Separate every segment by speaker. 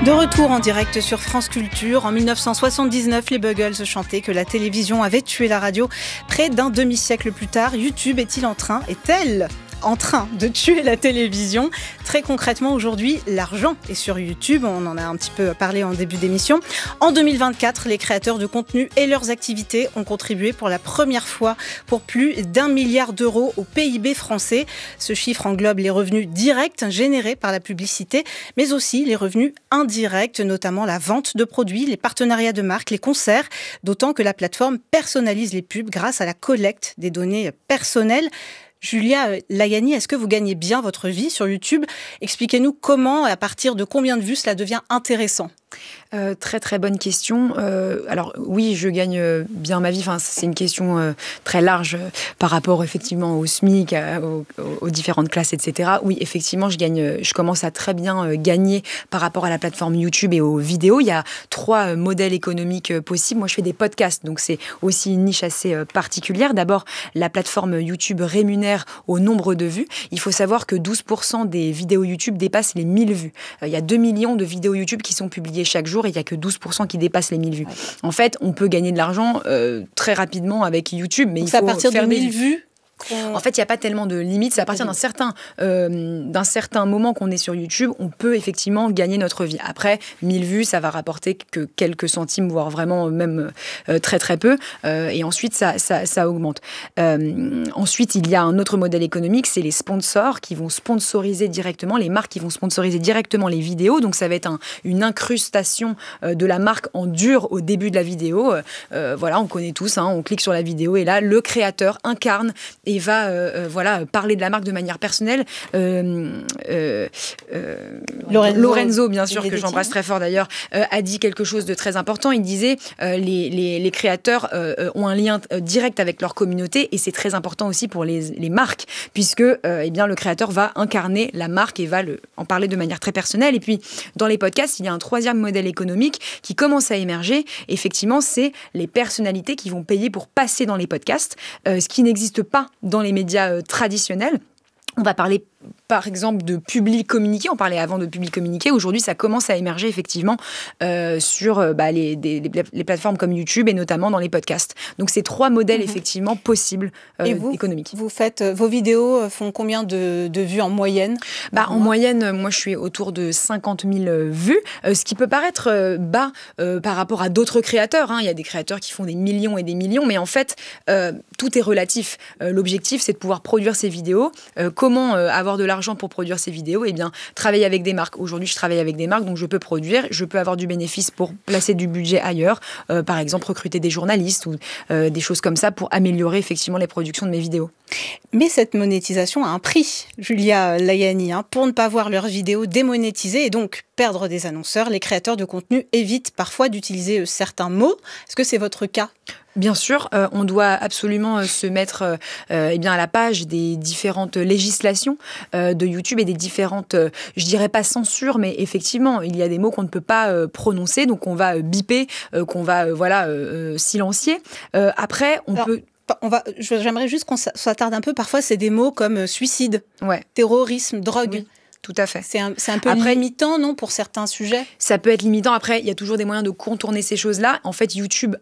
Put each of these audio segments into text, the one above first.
Speaker 1: De retour en direct sur France Culture, en 1979, les Buggles chantaient que la télévision avait tué la radio. Près d'un demi-siècle plus tard, YouTube est-elle en train de tuer la télévision? Très concrètement, aujourd'hui, l'argent est sur YouTube. On en a un petit peu parlé en début d'émission. En 2024, les créateurs de contenu et leurs activités ont contribué pour la première fois pour plus d'1 milliard d'euros au PIB français. Ce chiffre englobe les revenus directs générés par la publicité, mais aussi les revenus indirects, notamment la vente de produits, les partenariats de marques, les concerts, d'autant que la plateforme personnalise les pubs grâce à la collecte des données personnelles. Julia Layani, est-ce que vous gagnez bien votre vie sur YouTube? Expliquez-nous comment, à partir de combien de vues cela devient intéressant.
Speaker 2: Très très bonne question. Alors oui, je gagne bien ma vie. Enfin, c'est une question très large par rapport effectivement au SMIC, aux différentes classes, etc. Oui, effectivement, je commence à très bien gagner par rapport à la plateforme YouTube et aux vidéos. Il y a 3 modèles économiques possibles. Moi, je fais des podcasts, donc c'est aussi une niche assez particulière. D'abord, la plateforme YouTube rémunère au nombre de vues. Il faut savoir que 12% des vidéos YouTube dépassent les 1000 vues. Il y a 2 millions de vidéos YouTube qui sont publiées chaque jour et il n'y a que 12% qui dépassent les 1000 vues. En fait, on peut gagner de l'argent très rapidement avec YouTube, mais
Speaker 1: donc
Speaker 2: il faut
Speaker 1: à partir
Speaker 2: faire
Speaker 1: de 1000 vues.
Speaker 2: En fait, il n'y a pas tellement de limites. C'est à partir d'un certain moment qu'on est sur YouTube, on peut effectivement gagner notre vie. Après, 1000 vues, ça va rapporter que quelques centimes, voire vraiment même très très peu. Et ensuite, ça augmente. Ensuite, il y a un autre modèle économique, c'est les sponsors qui vont sponsoriser directement, les marques qui vont sponsoriser directement les vidéos. Donc, ça va être une incrustation de la marque en dur au début de la vidéo. Voilà, on connaît tous, on clique sur la vidéo et là, le créateur incarne et va parler de la marque de manière personnelle. Lorenzo, bien sûr, que j'embrasse très fort d'ailleurs, a dit quelque chose de très important. Il disait les créateurs ont un lien direct avec leur communauté et c'est très important aussi pour les marques puisque le créateur va incarner la marque et va en parler de manière très personnelle. Et puis, dans les podcasts, il y a un 3e modèle économique qui commence à émerger. Effectivement, c'est les personnalités qui vont payer pour passer dans les podcasts, ce qui n'existe pas dans les médias traditionnels. On va parler par exemple de public communiqué, on parlait avant de public communiqué, aujourd'hui ça commence à émerger effectivement sur les plateformes comme YouTube et notamment dans les podcasts. Donc c'est 3 modèles effectivement possibles économiques.
Speaker 1: Vous faites, vos vidéos font combien de vues en moyenne?
Speaker 2: En moyenne, moi je suis autour de 50 000 vues, ce qui peut paraître bas par rapport à d'autres créateurs. Il y a des créateurs qui font des millions et des millions, mais en fait tout est relatif. L'objectif c'est de pouvoir produire ces vidéos. Comment avoir de l'argent pour produire ces vidéos? Eh bien, travailler avec des marques. Aujourd'hui, je travaille avec des marques, donc je peux produire, je peux avoir du bénéfice pour placer du budget ailleurs. Par exemple, recruter des journalistes ou des choses comme ça pour améliorer effectivement les productions de mes vidéos.
Speaker 1: Mais cette monétisation a un prix, Julia Layani. Pour ne pas voir leurs vidéos démonétisées et donc perdre des annonceurs, les créateurs de contenu évitent parfois d'utiliser certains mots. Est-ce que c'est votre cas ?
Speaker 2: Bien sûr, on doit absolument se mettre à la page des différentes législations de YouTube et des différentes, je dirais pas censure, mais effectivement, il y a des mots qu'on ne peut pas prononcer, donc on va biper, qu'on va silencier. Après,
Speaker 1: j'aimerais juste qu'on s'attarde un peu. Parfois, c'est des mots comme suicide, terrorisme, drogue.
Speaker 2: Oui. Tout à fait.
Speaker 1: C'est un peu limitant, non, pour certains sujets?
Speaker 2: Ça peut être limitant. Après, il y a toujours des moyens de contourner ces choses-là. En fait, YouTube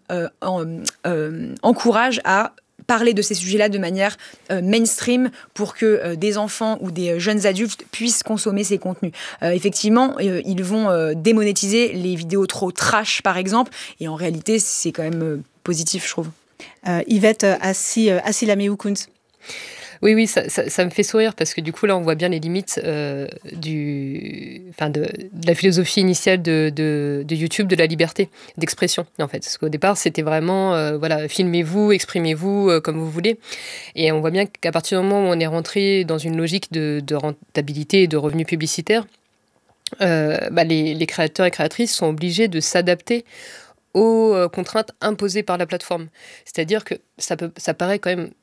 Speaker 2: encourage à parler de ces sujets-là de manière mainstream pour que des enfants ou des jeunes adultes puissent consommer ces contenus. Effectivement, ils vont démonétiser les vidéos trop trash, par exemple. Et en réalité, c'est quand même positif, je trouve.
Speaker 1: Yvette Asilameou-Kounz.
Speaker 3: Oui, ça me fait sourire parce que du coup, là, on voit bien les limites de la philosophie initiale de YouTube, de la liberté d'expression, en fait. Parce qu'au départ, c'était vraiment, filmez-vous, exprimez-vous comme vous voulez. Et on voit bien qu'à partir du moment où on est rentré dans une logique de rentabilité et de revenus publicitaires, les créateurs et créatrices sont obligés de s'adapter aux contraintes imposées par la plateforme. C'est-à-dire que ça paraît quand même